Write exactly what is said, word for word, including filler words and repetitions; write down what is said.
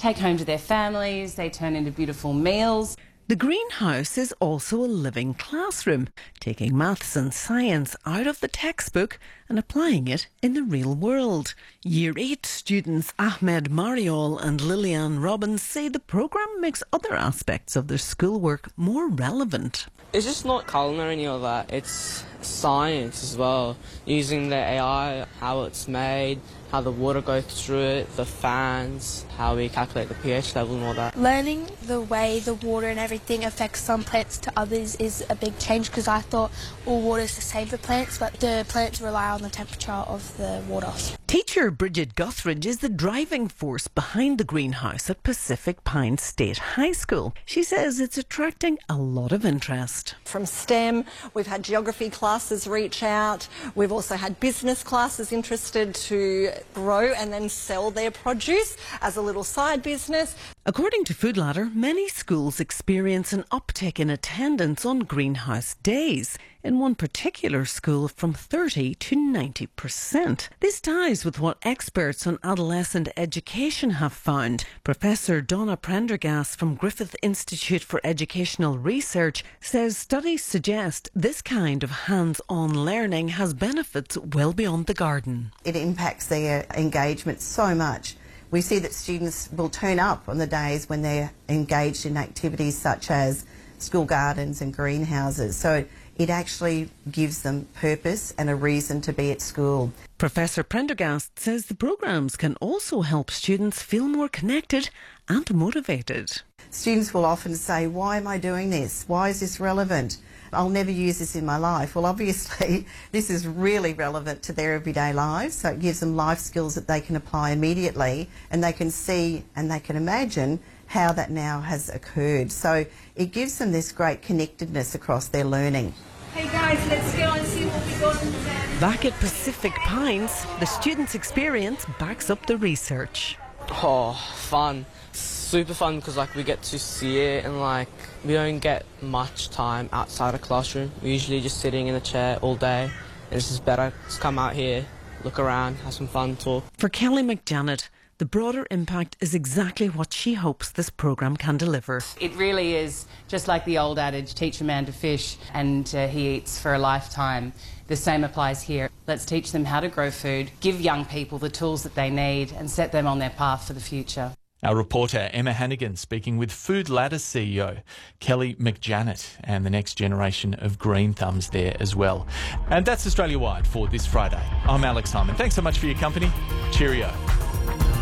take home to their families. They turn into beautiful meals. The greenhouse is also a living classroom, taking maths and science out of the textbook and applying it in the real world. Year eight students Ahmed Mariol and Lillian Robbins say the programme makes other aspects of their schoolwork more relevant. It's just not culinary or that, it's science as well, using the A I, how it's made, how the water goes through it, the fans, how we calculate the pH level and all that. Learning the way the water and everything affects some plants to others is a big change, because I thought all water is the same for plants, but the plants rely on the temperature of the water. Teacher Bridget Guthridge is the driving force behind the greenhouse at Pacific Pines State High School. She says it's attracting a lot of interest. From STEM, we've had geography classes reach out. We've also had business classes interested to grow and then sell their produce as a little side business. According to Food Ladder, many schools experience an uptick in attendance on greenhouse days. In one particular school, from thirty to ninety percent. This ties with what experts on adolescent education have found. Professor Donna Prendergast from Griffith Institute for Educational Research says studies suggest this kind of hands-on learning has benefits well beyond the garden. It impacts their engagement so much. We see that students will turn up on the days when they're engaged in activities such as school gardens and greenhouses. So it actually gives them purpose and a reason to be at school. Professor Prendergast says the programmes can also help students feel more connected and motivated. Students will often say, why am I doing this? Why is this relevant? I'll never use this in my life. Well, obviously, this is really relevant to their everyday lives, so it gives them life skills that they can apply immediately, and they can see and they can imagine how that now has occurred. So it gives them this great connectedness across their learning. Hey guys, let's go and see what we got in there. Back at Pacific Pines, the students' experience backs up the research. Oh, fun. Super fun because like we get to see it, and like we don't get much time outside a classroom. We're usually just sitting in a chair all day, and it's just better to come out here, look around, have some fun, talk. For Kelly McJanet, the broader impact is exactly what she hopes this programme can deliver. It really is just like the old adage, teach a man to fish and uh, he eats for a lifetime. The same applies here. Let's teach them how to grow food, give young people the tools that they need and set them on their path for the future. Our reporter Emma Hannigan speaking with Food Ladder C E O Kelly McJanet and the next generation of green thumbs there as well. And that's Australia Wide for this Friday. I'm Alex Simon. Thanks so much for your company. Cheerio.